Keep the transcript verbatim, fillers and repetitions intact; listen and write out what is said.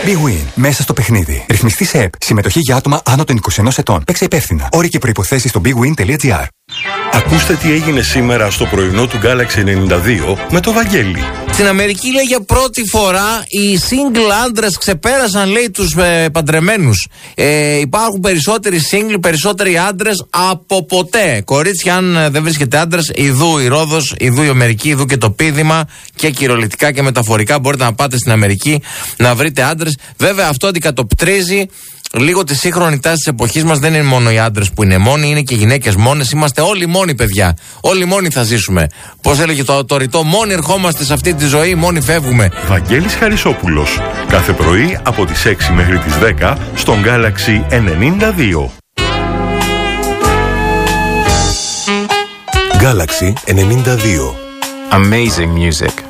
Big Win. Μέσα στο παιχνίδι. Ρυθμιστή σε ΕΠ. Συμμετοχή για άτομα άνω των είκοσι ένα ετών. Παίξε υπεύθυνα. Όροι και προϋποθέσεις στο big win τελεία gr. Ακούστε τι έγινε σήμερα στο πρωινό του Galaxy ενενήντα δύο με το Βαγγέλη. Στην Αμερική, λέει, για πρώτη φορά οι single άντρες ξεπέρασαν, λέει, τους ε, παντρεμένους. Ε, υπάρχουν περισσότεροι single, περισσότεροι άντρες από ποτέ. Κορίτσια, αν ε, δεν βρίσκεται άντρες, ιδού η Ρόδος, ιδού η Αμερική, ιδού και το πείδημα, και κυριολεκτικά και μεταφορικά. Μπορείτε να πάτε στην Αμερική να βρείτε άντρες. Βέβαια, αυτό αντικατοπτρίζει λίγο τη σύγχρονη τάση της εποχής μας. Δεν είναι μόνο οι άντρες που είναι μόνοι, είναι και οι γυναίκες μόνες. Είμαστε όλοι μόνοι, παιδιά. Όλοι μόνοι θα ζήσουμε. Πώς έλεγε το, το ρητό, μόνοι ερχόμαστε σε αυτή τη ζωή, μόνοι φεύγουμε. Βαγγέλης Χαρισόπουλος. Κάθε πρωί από τις έξι μέχρι τις δέκα στον Galaxy ενενήντα δύο. Galaxy ενενήντα δύο. Amazing music.